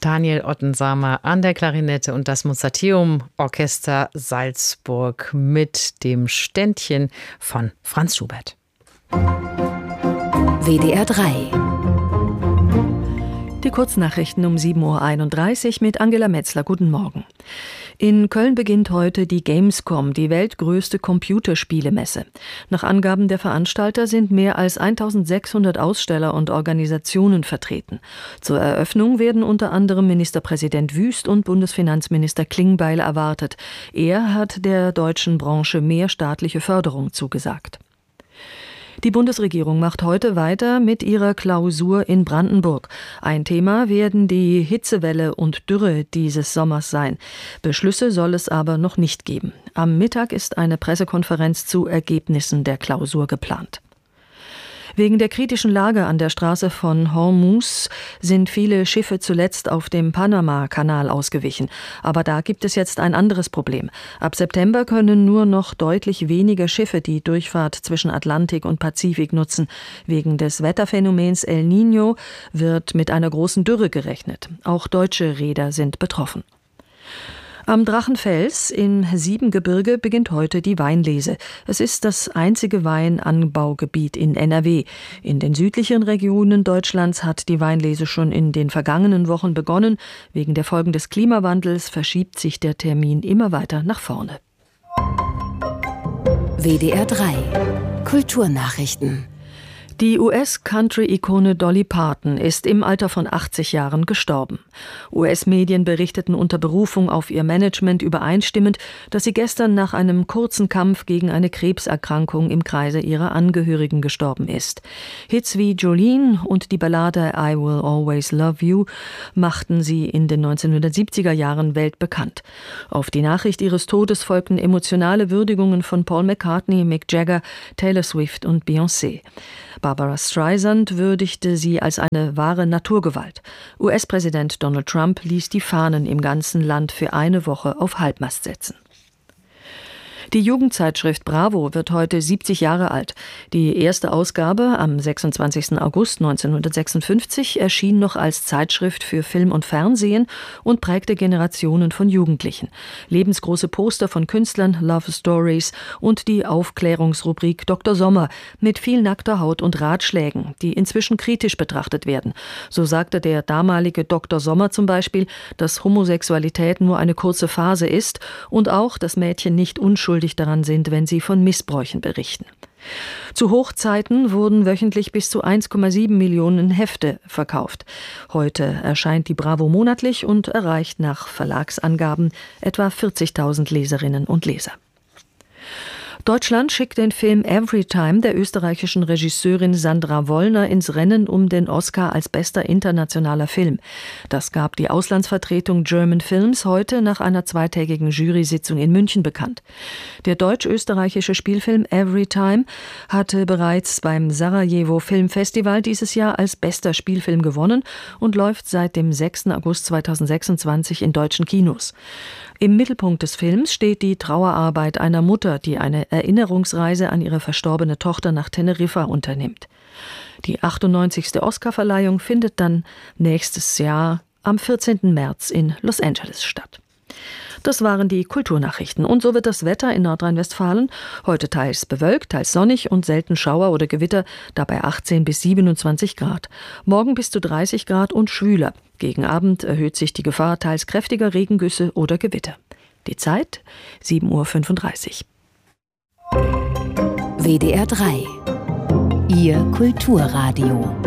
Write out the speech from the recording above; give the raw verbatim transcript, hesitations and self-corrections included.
Daniel Ottensamer an der Klarinette und das Mozarteum Orchester Salzburg mit dem Ständchen von Franz Schubert. W D R drei. Die Kurznachrichten um sieben Uhr einunddreißig mit Angela Metzler. Guten Morgen. In Köln beginnt heute die Gamescom, die weltgrößte Computerspielemesse. Nach Angaben der Veranstalter sind mehr als eintausendsechshundert Aussteller und Organisationen vertreten. Zur Eröffnung werden unter anderem Ministerpräsident Wüst und Bundesfinanzminister Klingbeil erwartet. Er hat der deutschen Branche mehr staatliche Förderung zugesagt. Die Bundesregierung macht heute weiter mit ihrer Klausur in Brandenburg. Ein Thema werden die Hitzewelle und Dürre dieses Sommers sein. Beschlüsse soll es aber noch nicht geben. Am Mittag ist eine Pressekonferenz zu Ergebnissen der Klausur geplant. Wegen der kritischen Lage an der Straße von Hormuz sind viele Schiffe zuletzt auf dem Panama-Kanal ausgewichen. Aber da gibt es jetzt ein anderes Problem. Ab September können nur noch deutlich weniger Schiffe die Durchfahrt zwischen Atlantik und Pazifik nutzen. Wegen des Wetterphänomens El Niño wird mit einer großen Dürre gerechnet. Auch deutsche Reeder sind betroffen. Am Drachenfels im Siebengebirge beginnt heute die Weinlese. Es ist das einzige Weinanbaugebiet in N R W. In den südlichen Regionen Deutschlands hat die Weinlese schon in den vergangenen Wochen begonnen. Wegen der Folgen des Klimawandels verschiebt sich der Termin immer weiter nach vorne. W D R drei. Kulturnachrichten. Die U S-Country-Ikone Dolly Parton ist im Alter von achtzig Jahren gestorben. U S-Medien berichteten unter Berufung auf ihr Management übereinstimmend, dass sie gestern nach einem kurzen Kampf gegen eine Krebserkrankung im Kreise ihrer Angehörigen gestorben ist. Hits wie Jolene und die Ballade I Will Always Love You machten sie in den neunzehnhundertsiebziger Jahren weltbekannt. Auf die Nachricht ihres Todes folgten emotionale Würdigungen von Paul McCartney, Mick Jagger, Taylor Swift und Beyoncé. Barbara Streisand würdigte sie als eine wahre Naturgewalt. U S-Präsident Donald Trump ließ die Fahnen im ganzen Land für eine Woche auf Halbmast setzen. Die Jugendzeitschrift Bravo wird heute siebzig Jahre alt. Die erste Ausgabe am sechsundzwanzigsten August neunzehnhundertsechsundfünfzig erschien noch als Zeitschrift für Film und Fernsehen und prägte Generationen von Jugendlichen. Lebensgroße Poster von Künstlern, Love Stories und die Aufklärungsrubrik Doktor Sommer mit viel nackter Haut und Ratschlägen, die inzwischen kritisch betrachtet werden. So sagte der damalige Doktor Sommer zum Beispiel, dass Homosexualität nur eine kurze Phase ist und auch, dass Mädchen nicht unschuldig daran sind, wenn sie von Missbräuchen berichten. Zu Hochzeiten wurden wöchentlich bis zu eins Komma sieben Millionen Hefte verkauft. Heute erscheint die Bravo monatlich und erreicht nach Verlagsangaben etwa vierzigtausend Leserinnen und Leser. Deutschland schickt den Film Everytime der österreichischen Regisseurin Sandra Wollner ins Rennen um den Oscar als bester internationaler Film. Das gab die Auslandsvertretung German Films heute nach einer zweitägigen Jury-Sitzung in München bekannt. Der deutsch-österreichische Spielfilm Everytime hatte bereits beim Sarajevo Filmfestival dieses Jahr als bester Spielfilm gewonnen und läuft seit dem sechsten August zweitausendsechsundzwanzig in deutschen Kinos. Im Mittelpunkt des Films steht die Trauerarbeit einer Mutter, die eine Erinnerungsreise an ihre verstorbene Tochter nach Teneriffa unternimmt. Die achtundneunzigste Oscarverleihung findet dann nächstes Jahr am vierzehnten März in Los Angeles statt. Das waren die Kulturnachrichten. Und so wird das Wetter in Nordrhein-Westfalen heute teils bewölkt, teils sonnig und selten Schauer oder Gewitter, dabei achtzehn bis siebenundzwanzig Grad. Morgen bis zu dreißig Grad und schwüler. Gegen Abend erhöht sich die Gefahr teils kräftiger Regengüsse oder Gewitter. Die Zeit sieben Uhr fünfunddreißig. W D R drei. Ihr Kulturradio.